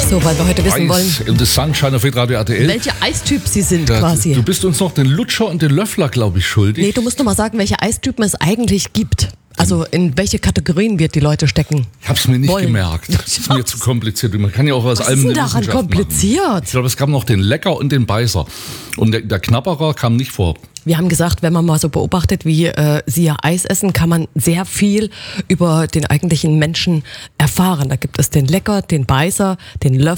So, weil wir heute wissen wollen, Eis in the Sunshine auf Radio RTL. welche Eistyp Sie sind quasi. Du bist uns noch den Lutscher und den Löffler, glaube ich, schuldig. Nee, du musst noch mal sagen, welche Eistypen es eigentlich gibt. Also in welche Kategorien wird die Leute stecken? Ich habe es mir nicht wollen. gemerkt. Das ist mir zu kompliziert. Man kann ja auch aus Was allem ist denn eine daran Wissenschaft kompliziert? machen. Ich glaube, es gab noch den Lecker und den Beißer. Und der Knabberer kam nicht vor. Wir haben gesagt, wenn man mal so beobachtet, wie Sie ja Eis essen, kann man sehr viel über den eigentlichen Menschen erfahren. Da gibt es den Lecker, den Beißer, den Löffler.